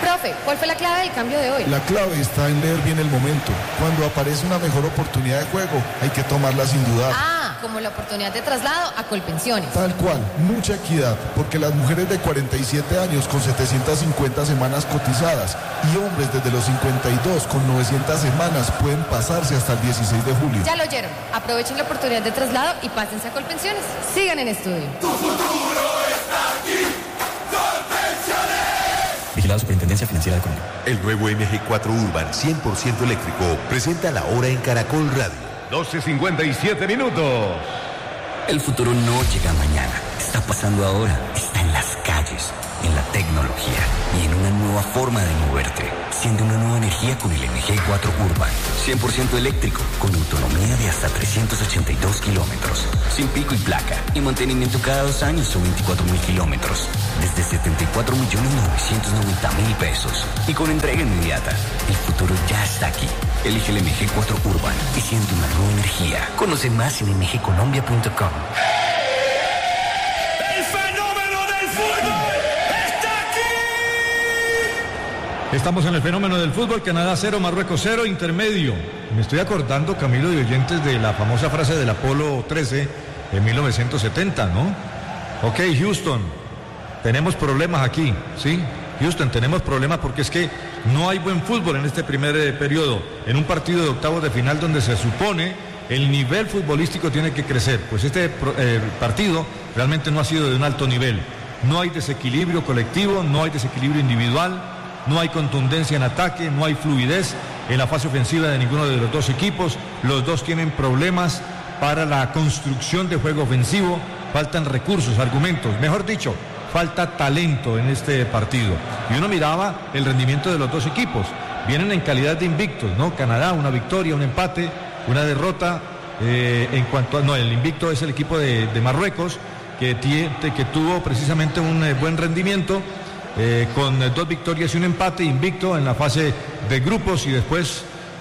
Profe, ¿cuál fue la clave del cambio de hoy? La clave está en leer bien el momento. Cuando aparece una mejor oportunidad de juego, hay que tomarla sin dudar. Como la oportunidad de traslado a Colpensiones. Tal cual, mucha equidad, porque las mujeres de 47 años con 750 semanas cotizadas y hombres desde los 52 con 900 semanas pueden pasarse hasta el 16 de julio. Ya lo oyeron, aprovechen la oportunidad de traslado y pásense a Colpensiones. Sigan en estudio. Tu futuro está aquí, Colpensiones. Vigilado Superintendencia Financiera de Colombia. El nuevo MG4 Urban 100% eléctrico presenta la hora en Caracol Radio. 12:57 minutos. El futuro no llega mañana, está pasando ahora, está en las calles, en la tecnología y en una nueva forma de moverte. Siente una nueva energía con el MG4 Urban, 100% eléctrico, con autonomía de hasta 382 kilómetros, sin pico y placa, y mantenimiento cada 2 años o 24.000 kilómetros, desde 74.990.000 pesos, y con entrega inmediata. El futuro ya está aquí. Elige el MG4 Urban y siente una nueva energía. Conoce más en mgcolombia.com. Estamos en el fenómeno del fútbol. Canadá 0, Marruecos 0, intermedio. Me estoy acordando, Camilo, de oyentes, de la famosa frase del Apolo 13 en 1970, ¿no? Ok, Houston, tenemos problemas aquí, ¿sí? Houston, tenemos problemas porque es que no hay buen fútbol en este primer periodo, en un partido de octavos de final donde se supone el nivel futbolístico tiene que crecer. Pues este partido realmente no ha sido de un alto nivel. No hay desequilibrio colectivo, no hay desequilibrio individual, no hay contundencia en ataque, no hay fluidez en la fase ofensiva de ninguno de los dos equipos. Los dos tienen problemas para la construcción de juego ofensivo, faltan recursos, argumentos, mejor dicho, falta talento en este partido. Y uno miraba el rendimiento de los dos equipos. Vienen en calidad de invictos, ¿no? Canadá, una victoria, un empate, una derrota. En cuanto a, no, el invicto es el equipo de Marruecos, que tuvo precisamente un buen rendimiento, con 2 victorias y un empate, invicto en la fase de grupos, y después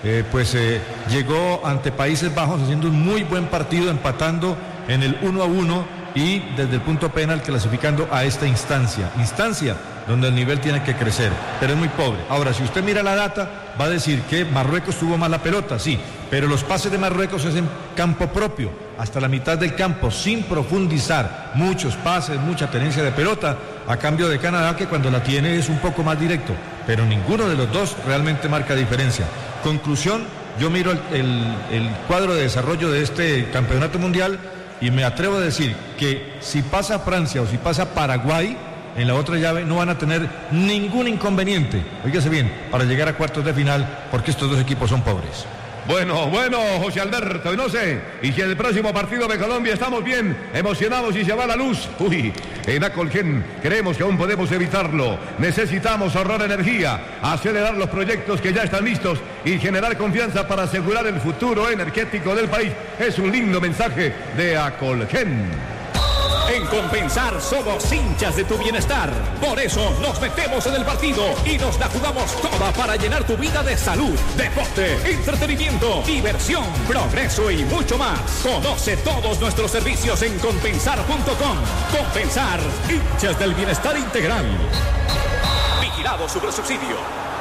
llegó ante Países Bajos haciendo un muy buen partido, empatando en el 1-1 y desde el punto penal clasificando a esta instancia donde el nivel tiene que crecer, pero es muy pobre. Ahora, si usted mira la data, va a decir que Marruecos tuvo más la pelota, sí, pero los pases de Marruecos es en campo propio, hasta la mitad del campo, sin profundizar, muchos pases, mucha tenencia de pelota, a cambio de Canadá, que cuando la tiene es un poco más directo, pero ninguno de los dos realmente marca diferencia. Conclusión, yo miro el cuadro de desarrollo de este campeonato mundial y me atrevo a decir que si pasa Francia o si pasa Paraguay en la otra llave, no van a tener ningún inconveniente, oígase bien, para llegar a cuartos de final, porque estos dos equipos son pobres. Bueno, José Alberto, y no sé, y si en el próximo partido de Colombia estamos bien emocionados y se va la luz, en Acolgen creemos que aún podemos evitarlo. Necesitamos ahorrar energía, acelerar los proyectos que ya están listos y generar confianza para asegurar el futuro energético del país. Es un lindo mensaje de Acolgen. En Compensar somos hinchas de tu bienestar. Por eso nos metemos en el partido y nos la jugamos toda para llenar tu vida de salud, deporte, entretenimiento, diversión, progreso y mucho más. Conoce todos nuestros servicios en compensar.com. Compensar, hinchas del bienestar integral. Vigilado Supersubsidio.